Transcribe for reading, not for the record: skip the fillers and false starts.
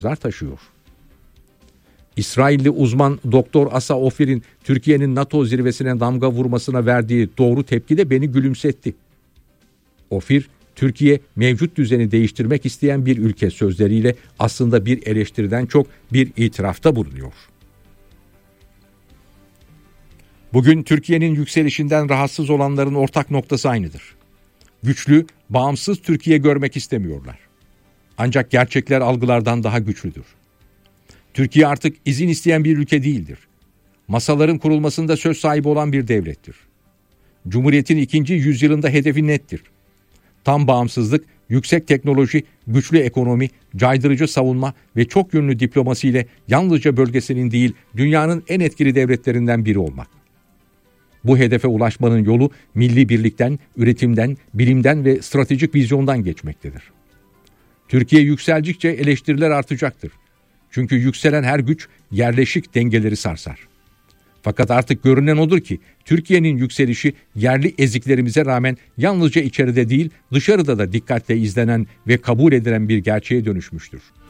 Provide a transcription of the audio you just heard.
taşıyor. İsrailli uzman Doktor Asa Ofir'in Türkiye'nin NATO zirvesine damga vurmasına verdiği doğru tepki de beni gülümsetti. Ofir, Türkiye mevcut düzeni değiştirmek isteyen bir ülke sözleriyle aslında bir eleştiriden çok bir itirafta bulunuyor. Bugün Türkiye'nin yükselişinden rahatsız olanların ortak noktası aynıdır. Güçlü, bağımsız Türkiye görmek istemiyorlar. Ancak gerçekler algılardan daha güçlüdür. Türkiye artık izin isteyen bir ülke değildir. Masaların kurulmasında söz sahibi olan bir devlettir. Cumhuriyetin 2. yüzyılında hedefi nettir. Tam bağımsızlık, yüksek teknoloji, güçlü ekonomi, caydırıcı savunma ve çok yönlü diplomasiyle yalnızca bölgesinin değil, dünyanın en etkili devletlerinden biri olmak. Bu hedefe ulaşmanın yolu milli birlikten, üretimden, bilimden ve stratejik vizyondan geçmektedir. Türkiye yükseldikçe eleştiriler artacaktır. Çünkü yükselen her güç yerleşik dengeleri sarsar. Fakat artık görünen odur ki Türkiye'nin yükselişi yerli eziklerimize rağmen yalnızca içeride değil dışarıda da dikkatle izlenen ve kabul edilen bir gerçeğe dönüşmüştür.